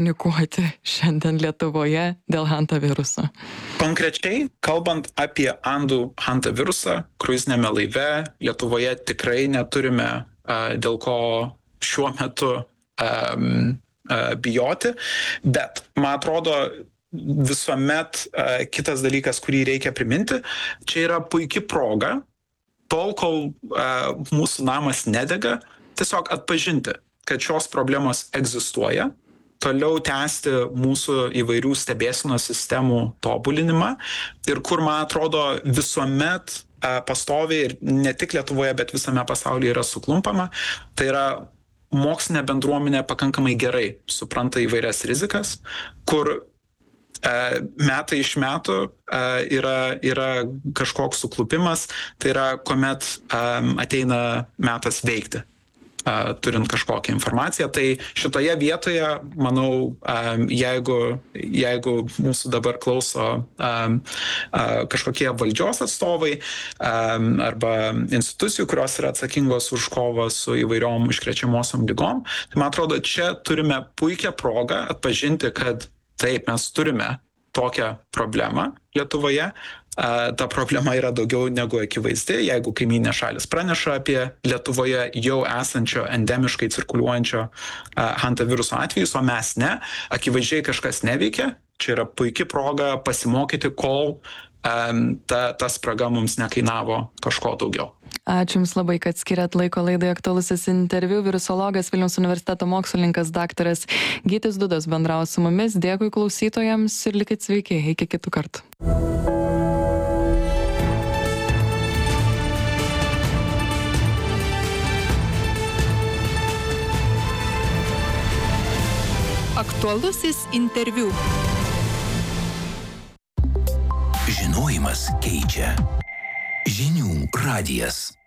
komunikuoti šiandien Lietuvoje dėl hantaviruso? Konkrečiai, kalbant apie Andų hantavirusą, kruiziniame laive Lietuvoje tikrai neturime dėl ko šiuo metu bijoti, bet man atrodo visuomet kitas dalykas, kurį reikia priminti, čia yra puikia proga, tol kol mūsų namas nedega, tiesiog atpažinti, kad šios problemos egzistuoja, toliau tęsti mūsų įvairių stebėsenos sistemų tobulinimą ir kur, man atrodo, visuomet pastoviai ir ne tik Lietuvoje, bet visame pasaulyje yra suklumpama, tai yra mokslinė bendruomenė pakankamai gerai supranta įvairias rizikas, kur metai iš metų yra kažkoks suklupimas, tai yra kuomet ateina metas veikti, turint kažkokią informaciją. Tai šitoje vietoje, manau, jeigu mūsų dabar klauso kažkokie valdžios atstovai arba institucijų, kurios yra atsakingos už kovą su įvairiom užkrečiamosiom ligom, tai man atrodo, čia turime puikią progą atpažinti, kad taip, mes turime tokią problemą Lietuvoje. Ta problema yra daugiau negu akivaizdi. Jeigu kaimynės šalis praneša apie Lietuvoje jau esančio endemiškai cirkuliuojančio hantaviruso atvejus, o mes ne, akivaizdžiai kažkas neveikia. Čia yra puikia proga pasimokyti, kol ta spraga mums nekainavo kažko daugiau. Ačiū Jums labai, kad skiriat laiko laidai Aktualusis interviu. Virusologas, Vilniaus universiteto mokslininkas daktaras Gytis Dudas bendravo su mumis. Dėkui klausytojams ir likit sveiki. Iki kitų kartų. Aktualusis interviu. Žinojimas keičia. Žinių radijas.